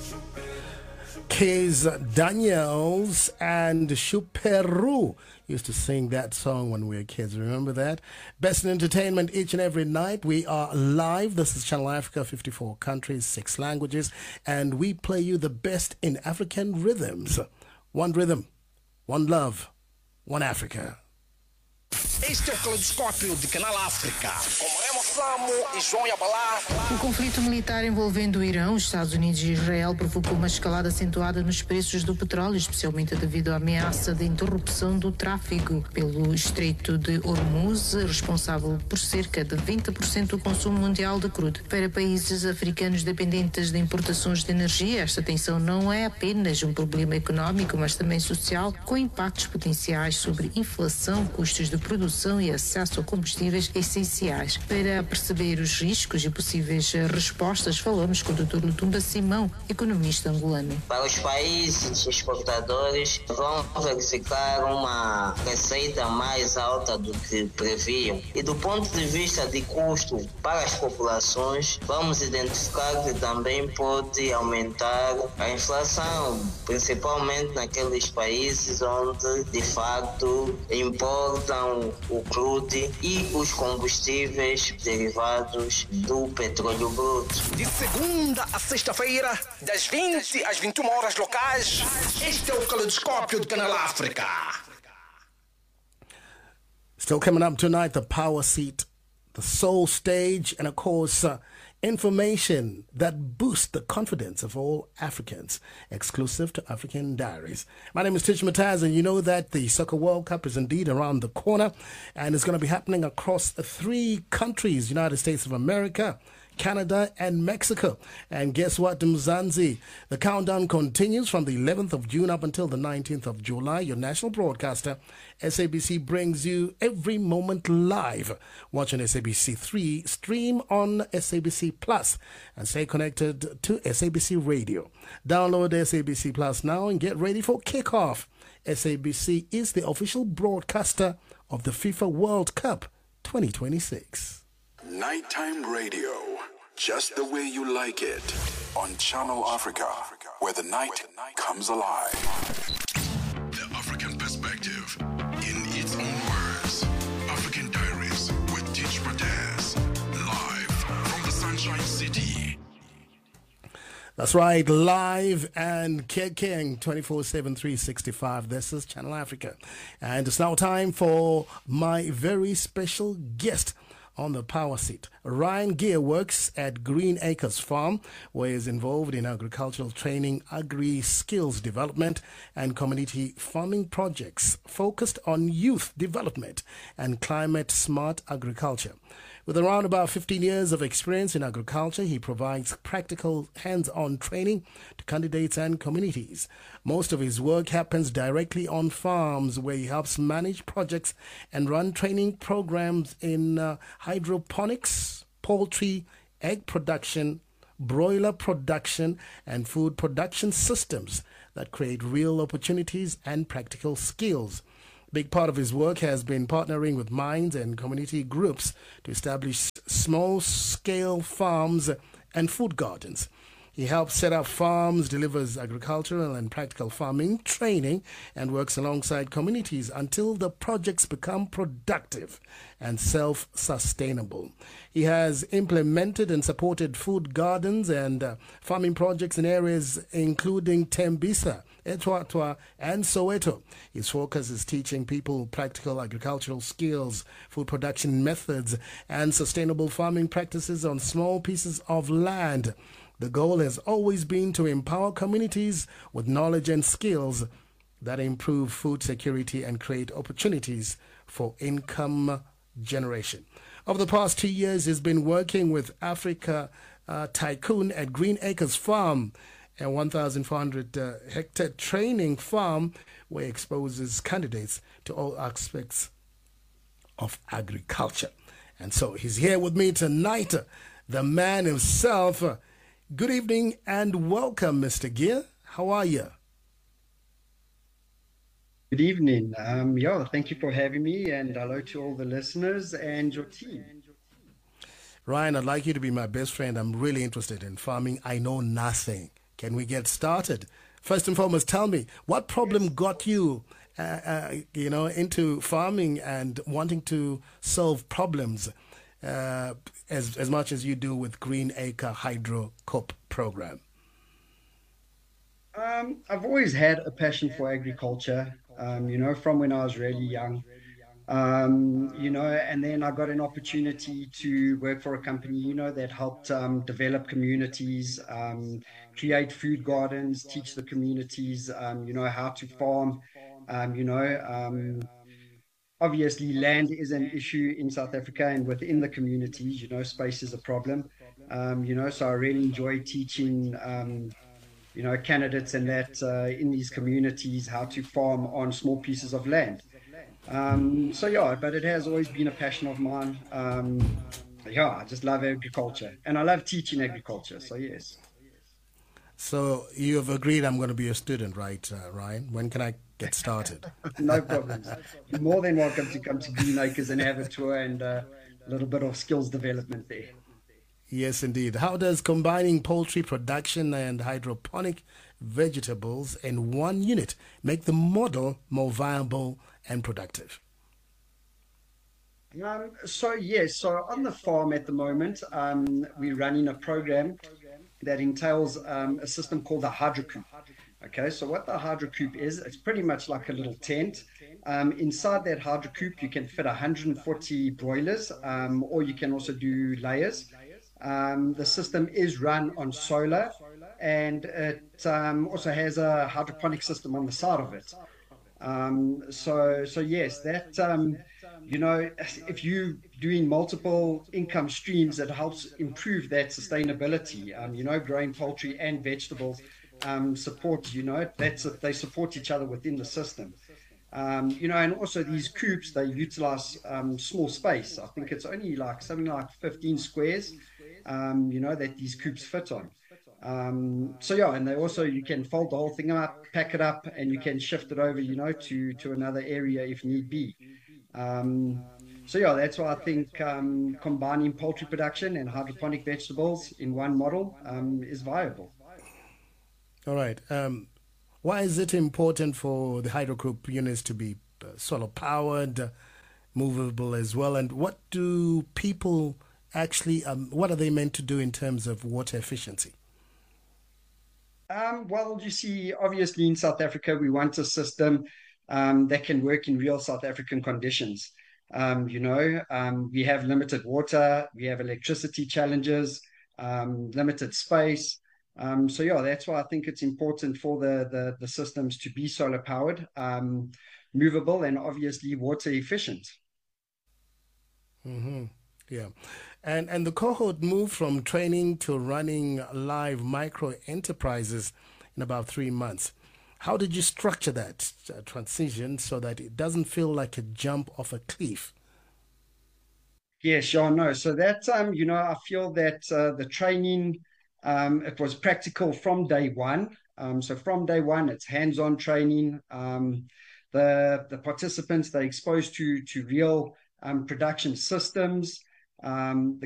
Kizz Daniels and Shuperu used to sing that song when we were kids. Remember that? Best in entertainment each and every night. We are live. This is Channel Africa, 54 countries, 6 languages, and we play you the best in African rhythms. One rhythm, one love, one Africa. Este é o Caleidoscópio de Canal África, com Remo Flamo e João Yabalá. O conflito militar envolvendo o Irão, os Estados Unidos e Israel provocou uma escalada acentuada nos preços do petróleo, especialmente devido à ameaça de interrupção do tráfego pelo Estreito de Hormuz, responsável por cerca de 20% do consumo mundial de crudo. Para países africanos dependentes de importações de energia, esta tensão não é apenas um problema económico, mas também social, com impactos potenciais sobre inflação, custos de produção e acesso a combustíveis essenciais. Para perceber os riscos e possíveis respostas, falamos com o Dr. Lutumba Simão, economista angolano. Para os países exportadores, vão verificar uma receita mais alta do que previam. E do ponto de vista de custo para as populações, vamos identificar que também pode aumentar a inflação, principalmente naqueles países onde, de facto, importam o crude e os combustíveis derivados do petróleo bruto. De segunda a sexta-feira, das 20 às 21 horas locais, este é o Caleidoscópio de Canal África. Still coming up tonight, the Power Seat, the Soul Stage, and of course, information that boosts the confidence of all Africans, exclusive to African Diaries. My name is Tish Mataz, and you know that the Soccer World Cup is indeed around the corner, and it's going to be happening across 3 countries, United States of America, Canada and Mexico. And guess what, Mzansi? The countdown continues from the 11th of June up until the 19th of July. Your national broadcaster, SABC, brings you every moment live. Watch on SABC3, stream on SABC Plus, and stay connected to SABC Radio. Download SABC Plus now and get ready for kickoff. SABC is the official broadcaster of the FIFA World Cup 2026. Nighttime radio, just the way you like it, on Channel Africa, where the night comes alive. The African perspective, in its own words. African Diaries with Tish Mataz, live from the Sunshine City. That's right, live and kicking 24/7, 365. This is Channel Africa. And it's now time for my very special guest on the Power Seat. Ryan Gear works at Green Acres Farm, where he is involved in agricultural training, agri-skills development, and community farming projects focused on youth development and climate-smart agriculture. With around about 15 years of experience in agriculture, he provides practical hands-on training to candidates and communities. Most of his work happens directly on farms, where he helps manage projects and run training programs in hydroponics, poultry, egg production, broiler production, and food production systems that create real opportunities and practical skills. Big part of his work has been partnering with mines and community groups to establish small-scale farms and food gardens. He helps set up farms, delivers agricultural and practical farming training, and works alongside communities until the projects become productive and self-sustainable. He has implemented and supported food gardens and farming projects in areas including Tembisa, Etwatwa, and Soweto. His focus is teaching people practical agricultural skills, food production methods, and sustainable farming practices on small pieces of land. The goal has always been to empower communities with knowledge and skills that improve food security and create opportunities for income generation. Over the past 2 years, he's been working with Africa Tycoon at Green Acres Farm, a 1,400 hectare training farm where he exposes candidates to all aspects of agriculture. And so he's here with me tonight, the man himself. Good evening and welcome, Mr. Gear. How are you? Good evening. Thank you for having me, and hello to all the listeners and your team. Ryan, I'd like you to be my best friend. I'm really interested in farming. I know nothing. Can we get started? First and foremost, tell me, what problem got you, into farming and wanting to solve problems as much as you do with Green Acre Hydro COP program? I've always had a passion for agriculture, from when I was really young. And then I got an opportunity to work for a company, that helped develop communities, create food gardens, teach the communities, how to farm. Obviously, land is an issue in South Africa and within the communities, space is a problem. So I really enjoy teaching, candidates and that in these communities how to farm on small pieces of land. But it has always been a passion of mine. I just love agriculture and I love teaching agriculture. So, yes. So you have agreed I'm going to be a student, right, Ryan? When can I get started? No problems. You're more than welcome to come to Green Acres and have a tour and a little bit of skills development there. Yes, indeed. How does combining poultry production and hydroponic vegetables in one unit make the model more viable and productive? So on the farm at the moment, we're running a program that entails a system called the HydroCoop. Okay, so what the HydroCoop is, it's pretty much like a little tent. Inside that HydroCoop, you can fit 140 broilers, or you can also do layers. The system is run on solar, and it also has a hydroponic system on the side of it. Yes, that if you're doing multiple income streams, it helps improve that sustainability. Growing poultry and vegetables support. They support each other within the system. And also these coops, they utilize small space. I think it's only something like 15 squares, that these coops fit on. And they also, you can fold the whole thing up, pack it up, and you can shift it over, to another area if need be. That's why I think combining poultry production and hydroponic vegetables in one model is viable. All right. Why is it important for the HydroCoop units to be solar powered, movable as well? And what do people actually, what are they meant to do in terms of water efficiency? Well, you see, obviously in South Africa, we want a system that can work in real South African conditions. We have limited water, we have electricity challenges, limited space. That's why I think it's important for the systems to be solar powered, movable, and obviously water efficient. Mm-hmm. Yeah. And the cohort moved from training to running live micro enterprises in about 3 months. How did you structure that transition so that it doesn't feel like a jump off a cliff? Yeah, sure. No. So that, I feel that the training, it was practical from day one. So from day one, it's hands-on training. The participants, they're exposed to real production systems. The